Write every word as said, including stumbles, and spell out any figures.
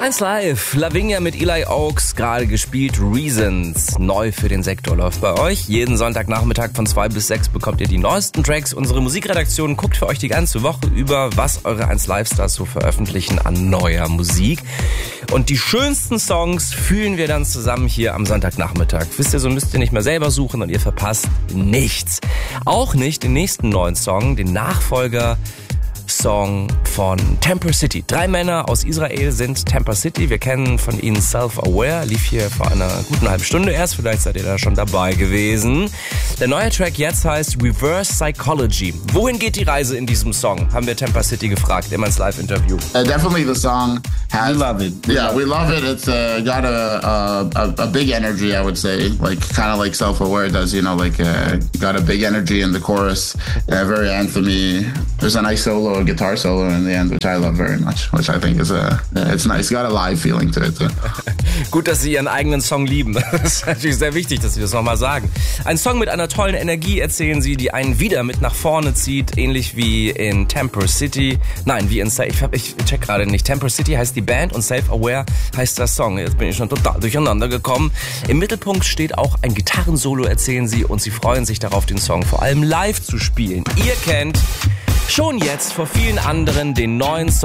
eins live, Lavinia mit Eli Oaks, gerade gespielt Reasons. Neu für den Sektor läuft bei euch. Jeden Sonntagnachmittag von zwei bis sechs bekommt ihr die neuesten Tracks. Unsere Musikredaktion guckt für euch die ganze Woche über, was eure eins live Stars so veröffentlichen an neuer Musik. Und die schönsten Songs fühlen wir dann zusammen hier am Sonntagnachmittag. Wisst ihr, so müsst ihr nicht mehr selber suchen und ihr verpasst nichts. Auch nicht den nächsten neuen Song, den Nachfolger Song von Temper City. Drei Männer aus Israel sind Temper City. Wir kennen von ihnen Self-Aware. Lief hier vor einer guten halben Stunde erst. Vielleicht seid ihr da schon dabei gewesen. Der neue Track jetzt heißt Reverse Psychology. Wohin geht die Reise in diesem Song? Haben wir Temper City gefragt in meinem Live-Interview. Uh, definitely the song has... We love it. We yeah, love we love it. It's uh, got a, a a big energy, I would say. Like, kind of like Self-Aware does, you know, like uh, got a big energy in the chorus. Uh, very anthemy. There's a nice solo, a guitar solo in the end, which I love very much, which I think is a, it's nice. It's got a live feeling to it. Too. Gut, dass Sie Ihren eigenen Song lieben. Das ist natürlich sehr wichtig, dass Sie das nochmal sagen. Ein Song mit einer tollen Energie, erzählen Sie, die einen wieder mit nach vorne zieht, ähnlich wie in Temper City. Nein, wie in Safe. Ich, hab, ich check gerade nicht. Temper City heißt die Band und Self-Aware heißt der Song. Jetzt bin ich schon total durcheinander gekommen. Im Mittelpunkt steht auch ein Gitarrensolo, erzählen Sie, und Sie freuen sich darauf, den Song vor allem live zu spielen. Ihr kennt schon jetzt vor vielen anderen den neuen Song